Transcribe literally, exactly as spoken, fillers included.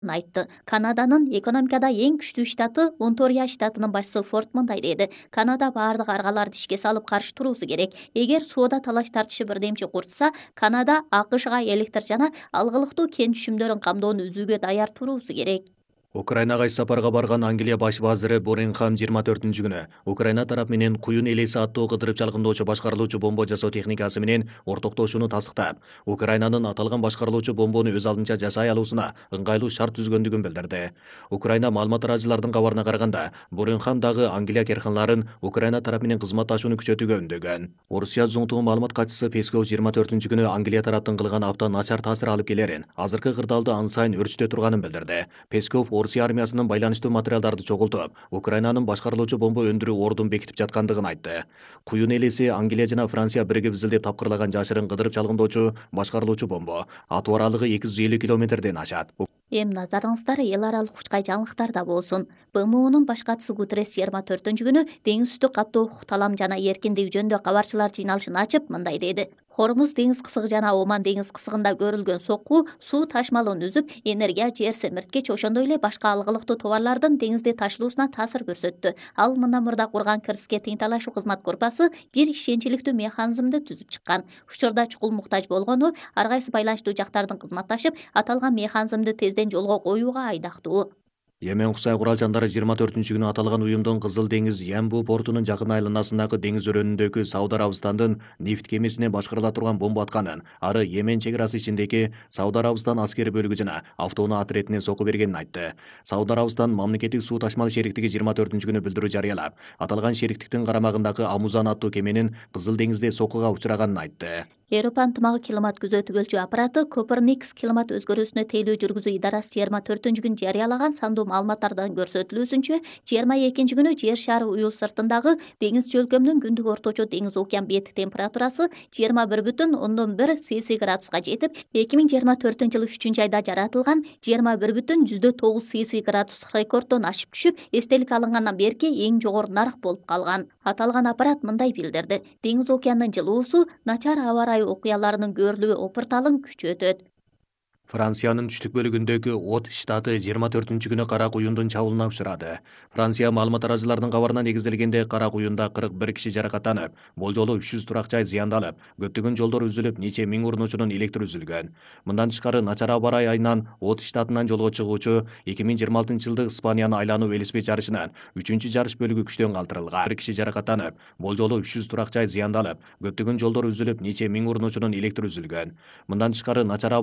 айтты. Канаданын экономикада эң күчтүү штаты Онторио штатынын башчысы Форд мындай деди. Канада баардык аргаларды ишке салып каршы туруусу керек. Эгер соода талаш тартышы бирдемчи курчса, Канада АКШга электр жана алгылыктуу кен түшүмдөрүн камдоону үзүүгө даяр туруусу керек. Украинага иш сапарга барган Англия баш вазиры Боренхам жыйырма төртүнчү күнү Украина тарап менен куюн элеси аттуу кыдырып чалгындоочу башкарылуучу бомба жасоо техникасы менен ортоктошууну тастыктап, Украинанын аталган башкарылуучу бомбону өз алдынча жасай алуусуна ыңгайлуу шарт түзгөндүгүн билдирди. Украина маалымат тараачылардын кабарына караганда, Боренхам дагы Англия керканларын Украина тарап менен кызматташууну күчөтүүгө үндөгөн. Орусия зуңтугу маалымат катчысы Песков жыйырма төртүнчү күнү Англия тараптын кылган абдан начар таасир алып келерин, азыркы кырдаалды ан сайын өрчүтө турганын билдирди. Песков Орусия армиясынын байланыштуу материалдарды чогултуп, Украинанын башкарылуучу бомба өндүрүү ордун бекитип жаткандыгын айтты. Куюн элеси Англия жана Франция биригип изилдеп тапкырлаган жашырын кыдырып чалгындоочу башкарылуучу бомба. Атуу аралыгы эки жүз элүү километрден ашат. Эми назарыңыздар эл аралык учкай жаңылыктарда болсун. БМУнун баш катчысы Гутеррес жыйырма төртүнчү күнү деңиз үстү каттуу укук талам жана эркиндиги жөнүндө кабарчылар жыйналышын ачып мындай деди. Хормуз деңиз кысыгы жана Оман деңиз кысыгында көрүлгөн сокку суу ташмалын үзүп, энергия жер семирткич ошондой эле башка алгылыктуу товарлардын деңизде ташылуусуна таасир көрсөттү. Ал мындан мурда курган кирске тең талашуу кызмат группасы бир ишенчиликтүү механизмди түзүп чыккан. Учурда чукул муктаж болгону ар кайсы байланыштуу жактардын кызматташып, аталган механизмди тезден жолго коюуга айдактуу. Йемен Кусай курал жандары жыйырма төртүнчү күнү аталган уюмдун Кызыл деңиз Ямбу портунун жакын айланасындагы деңиз өрөөнүндөгү Сауд Арабыстандын нефть кемесине башкарыла турган бомба атканын, ары Йемен чек арасы ичиндеги Сауд Арабыстан аскери бөлүгү жана автоунаа отрядине сокку бергенин айтты. Сауд Арабыстан мамлекеттик суу ташмал шериктиги жыйырма төртүнчү күнү билдирүү жарыялап, аталган шериктиктин карамагындагы Амузан аттуу кеменин Кызыл деңизде соккуга учураганын айтты. Европа ынтымагы климат күзөтүгөлчү аппараты Коперникс климат өзгөрүүсүнө тейлөө жүргүзүү идарасы жыйырма төртүнчү күнү жарыялаган сандуу маалыматтардан көрсөтүлүүсүнчө, жыйырма экинчи күнү жер шары уюл сыртындагы деңиз жөлкөмүнүн күндүк орточо деңиз океан бети температурасы жыйырма бир бүтүн ондон бир Цельсий градуска жетип, эки миң жыйырма төртүнчү жылы үчүнчү айда жаратылган жыйырма бир бүтүн жүздө тогуз Цельсий градустук рекорддон ашып түшүп, эстелик алынгандан берки эң жогору нарк болуп калган. Аталган аппарат мындай билдирди. Деңиз океандын жылуусу начар аба ырайы окуяларынын көрүлүү опурталын күчөтөт. Франциянын түштүк бөлүгүндөгү От штаты жыйырма төртүнчү күнү кара куюндун чабуулуна учурады. Франция маалымат тараачыларынын кабарына негизделгенде кара куюнда кырк бир киши жаракаттанып, болжолу үч жүз турак жай зыяндалып, көптөгөн жолдор үзүлүп, нече миң урунуучунун электр үзүлгөн. Мындан тышкары начар аба ырайы айынан От штатынан жолго чыгуучу эки миң жыйырма алтынчы жылдык Испанияны айлануу велосипед жарышынан үчүнчү жарыш бөлүгү күчтөн калтырылган. бир киши жаракаттанып, болжолу үч жүз турак жай зыяндалып, көптөгөн жолдор үзүлүп, нече миң урунуучунун электр үзүлгөн. Мындан тышкары начар